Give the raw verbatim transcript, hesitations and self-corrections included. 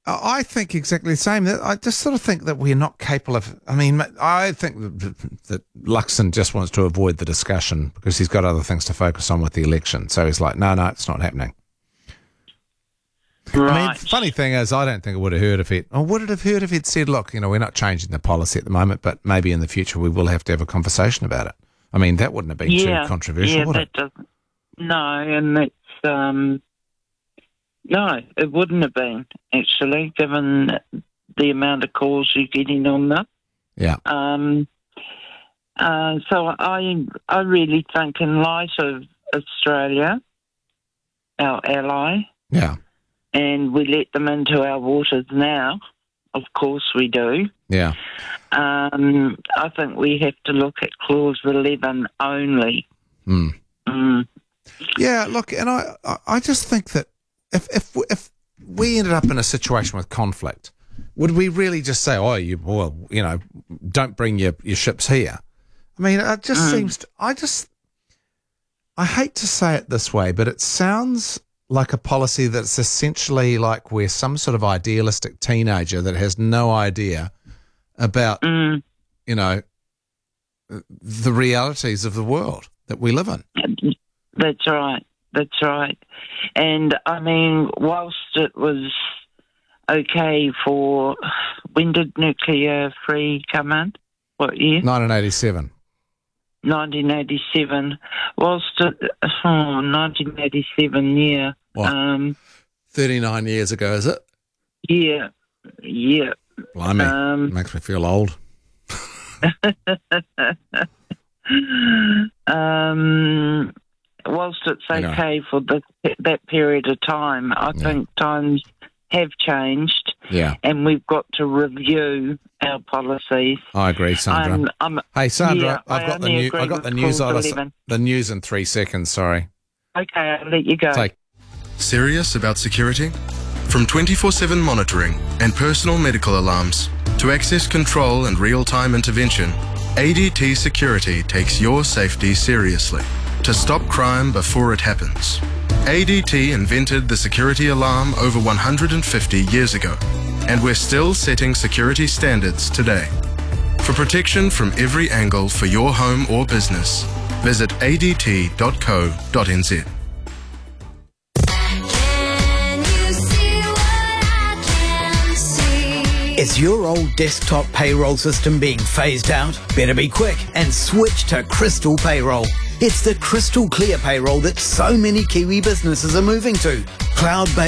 I think exactly the same. I just sort of think that we're not capable of. I mean, I think that, that Luxon just wants to avoid the discussion because he's got other things to focus on with the election. So he's like, no, no, it's not happening. Right. I mean, funny thing is, I don't think it would have hurt if it, or would it have hurt if he'd said, look, you know, we're not changing the policy at the moment, but maybe in the future we will have to have a conversation about it. I mean, that wouldn't have been yeah, too controversial, yeah, would that it? Doesn't, no, and it's, um, no, it wouldn't have been, actually, given the amount of calls you're getting on that. Yeah. Um, uh, so I, I really think in light of Australia, our ally, Yeah. and we let them into our waters now, of course we do, Yeah. um, I think we have to look at Clause eleven only. Mm. Mm. Yeah, look, and I, I- I just think that if if if we ended up in a situation with conflict, would we really just say, "Oh, you well, you know, don't bring your, your ships here"? I mean, it just Mm. seems. To, I just, I hate to say it this way, but it sounds like a policy that's essentially like we're some sort of idealistic teenager that has no idea about, Mm. you know, the realities of the world that we live in. That's right. That's right. And I mean, whilst it was okay for, when did nuclear free come in? What year? nineteen eighty-seven. nineteen eighty-seven. Whilst it, oh, nineteen eighty-seven, yeah. What? Um, thirty-nine years ago, is it? yeah, yeah. Blimey, Um, makes me feel old. um, whilst it's Anyway. okay for the, that period of time, I Yeah. think times have changed, Yeah, and we've got to review our policies. I agree, Sandra. I'm, I'm, hey, Sandra, yeah, I've I got the only new. agree I got the with news. Clause On us- eleven. the news in three seconds. Sorry. Okay, I'll let you go. Take. Serious about security? From twenty-four seven monitoring and personal medical alarms to access control and real-time intervention, A D T Security takes your safety seriously to stop crime before it happens. A D T invented the security alarm over one hundred fifty years ago, and we're still setting security standards today. For protection from every angle for your home or business, visit a d t dot co dot n z. Can you see what I can see? Is your old desktop payroll system being phased out? Better be quick and switch to Crystal Payroll. It's the crystal clear payroll that so many Kiwi businesses are moving to. Cloud-based